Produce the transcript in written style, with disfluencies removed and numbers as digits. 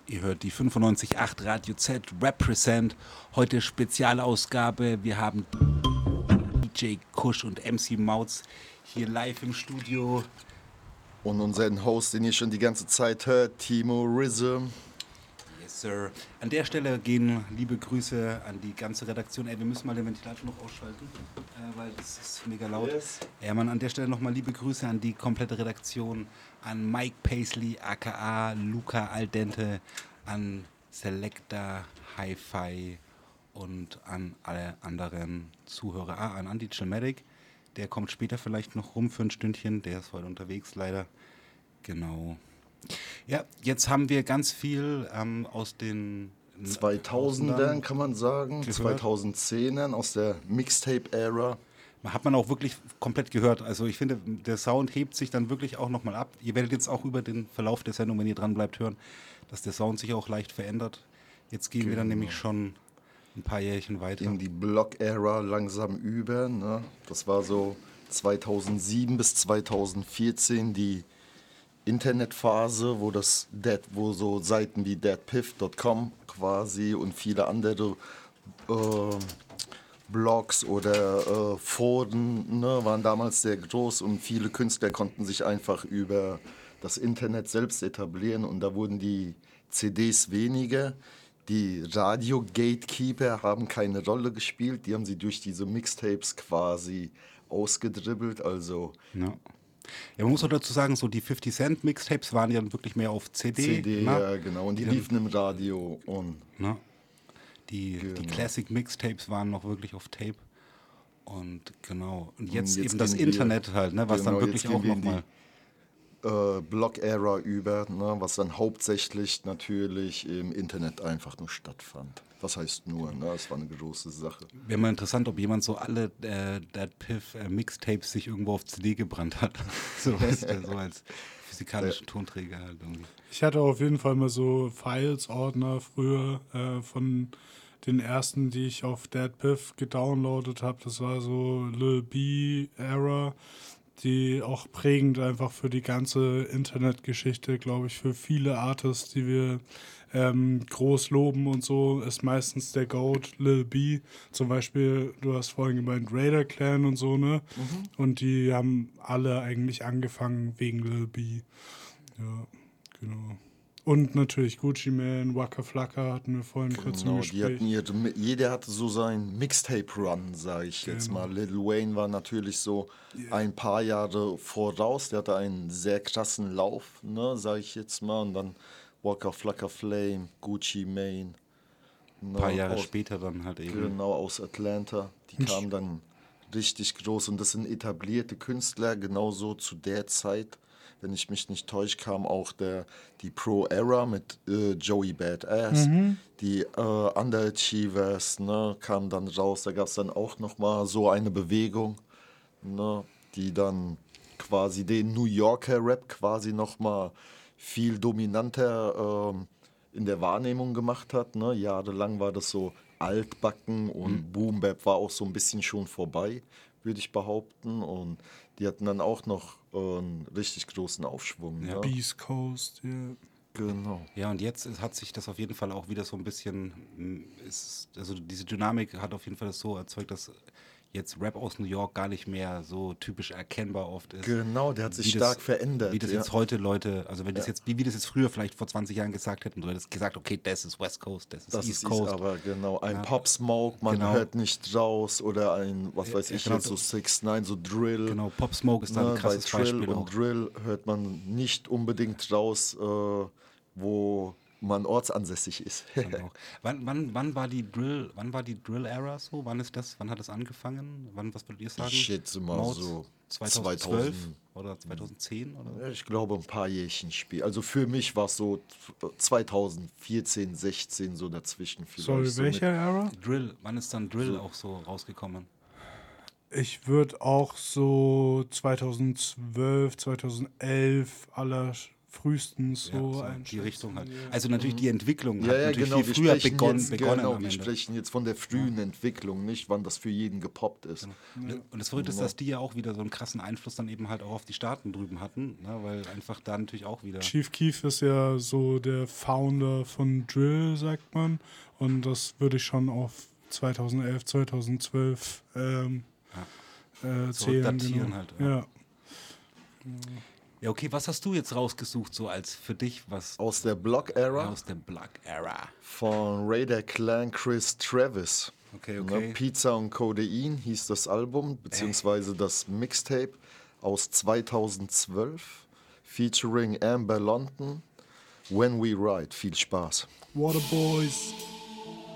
Ihr hört die 95.8 Radio Z Represent. Heute Spezialausgabe. Wir haben DJ Kush und MC Mautz hier live im Studio. Und unseren Host, den ihr schon die ganze Zeit hört, Timo Rhythm. Yes, Sir. An der Stelle gehen liebe Grüße an die ganze Redaktion. Wir müssen mal den Ventilator noch ausschalten, weil das ist mega laut. Yes. Mann, an der Stelle nochmal liebe Grüße an die komplette Redaktion, an Mike Paisley, aka Luca Aldente, an Selecta, Hi-Fi und an alle anderen Zuhörer. An Andy Chilmatic, der kommt später vielleicht noch rum für ein Stündchen, der ist heute unterwegs leider. Genau. Ja, jetzt haben wir ganz viel aus den 2000ern kann man sagen, gehört. 2010ern aus der Mixtape-Ära. Hat man auch wirklich komplett gehört. Also ich finde, der Sound hebt sich dann wirklich auch nochmal ab. Ihr werdet jetzt auch über den Verlauf der Sendung, wenn ihr dran bleibt, hören, dass der Sound sich auch leicht verändert. Jetzt gehen wir dann nämlich schon ein paar Jährchen weiter. In die Block-Ära langsam über. Ne? Das war so 2007 bis 2014 die Internetphase, wo so Seiten wie deadpiff.com quasi und viele andere Blogs oder Foren waren damals sehr groß und viele Künstler konnten sich einfach über das Internet selbst etablieren und da wurden die CDs weniger. Die Radio-Gatekeeper haben keine Rolle gespielt, die haben sie durch diese Mixtapes quasi ausgedribbelt, also... Ja, man muss auch dazu sagen, so die 50 Cent Mixtapes waren ja wirklich mehr auf CD. Ja, genau, und die liefen im Radio und... Die Classic Mixtapes waren noch wirklich auf Tape. Und genau. Und jetzt eben das Internet halt, ne, was dann wirklich auch nochmal. Blog-Ära über, was dann hauptsächlich natürlich im Internet einfach nur stattfand. Was heißt nur, es war eine große Sache. Wäre mal interessant, ob jemand so alle DatPiff Mixtapes sich irgendwo auf CD gebrannt hat. so als physikalischen Tonträger halt irgendwie. Ich hatte auf jeden Fall mal so Files-Ordner früher von den ersten, die ich auf DatPiff gedownloadet habe. Das war so Lil B-Era, die auch prägend einfach für die ganze Internetgeschichte, glaube ich, für viele Artists, die wir groß loben und so, ist meistens der Goat Lil B. Zum Beispiel, du hast vorhin gemeint, Raider Clan und so, ne? Und die haben alle eigentlich angefangen wegen Lil B. Ja, genau. Und natürlich Gucci Mane, Waka Flocka hatten wir vorhin kurz im Gespräch. Jeder hatte so seinen Mixtape-Run, sage ich jetzt mal. Lil Wayne war natürlich so ein paar Jahre voraus. Der hatte einen sehr krassen Lauf, sage ich jetzt mal. Und dann Waka Flocka Flame, Gucci Mane. Ein paar Jahre später dann halt eben. Genau, aus Atlanta. Die kamen dann richtig groß. Und das sind etablierte Künstler, genauso zu der Zeit. Wenn ich mich nicht täusche, kam auch die Pro-Era mit Joey Badass. Die Underachievers kamen dann raus. Da gab es dann auch nochmal so eine Bewegung, die dann quasi den New Yorker Rap quasi nochmal viel dominanter in der Wahrnehmung gemacht hat. Jahrelang war das so altbacken und Boom Bap war auch so ein bisschen schon vorbei, würde ich behaupten. Und die hatten dann auch noch einen richtig großen Aufschwung. Ja. Beast Coast, ja. Genau. Ja, und jetzt hat sich das auf jeden Fall auch wieder so ein bisschen, also diese Dynamik hat auf jeden Fall das so erzeugt, dass jetzt Rap aus New York gar nicht mehr so typisch erkennbar oft ist. Genau, der hat sich stark verändert. Wie das jetzt heute Leute, also wenn das jetzt, wie das jetzt früher vielleicht vor 20 Jahren gesagt hätten, du hättest gesagt, okay, das ist West Coast, das ist East Coast. Aber genau, ein Pop Smoke, man hört nicht raus, oder ein, was weiß ich, jetzt so 6ix9ine, so Drill. Genau, Pop Smoke ist da ein krasses Beispiel. Bei Drill und Drill hört man nicht unbedingt raus, wo man ortsansässig ist. Genau. Wann war die Drill-Ära so? Wann hat das angefangen? Was würdet ihr sagen? Ich schätze mal so 2012 oder 2010? Oder? Ich glaube ein paar Jährchen später. Also für mich war es so 2014, 16 so dazwischen. Sorry, welche Ära? Drill. Wann ist dann Drill auch so rausgekommen? Ich würde auch so 2012, 2011 frühestens Ja, so so die einschätzen. Richtung halt. Ja. Also natürlich die Entwicklung hat Ja, natürlich genau. viel früher begonnen Genau, am wir Ende. sprechen jetzt von der frühen Entwicklung, nicht wann das für jeden gepoppt ist. Und das Verrückte ist, dass die ja auch wieder so einen krassen Einfluss dann eben halt auch auf die Staaten drüben hatten, ne? Weil einfach da natürlich auch wieder... Chief Keef ist ja so der Founder von Drill, sagt man. Und das würde ich schon auf 2011, 2012 zählen. Zurückdatieren Genau. halt, Ja. Ja, okay, was hast du jetzt rausgesucht, so als für dich was Aus der Block-Era aus der Block-Era? von Raider Clan Chris Travis. Okay, okay. Ne, Pizza und Codein hieß das Album, beziehungsweise das Mixtape aus 2012, featuring Amber London. When We Ride. Viel Spaß. Waterboys.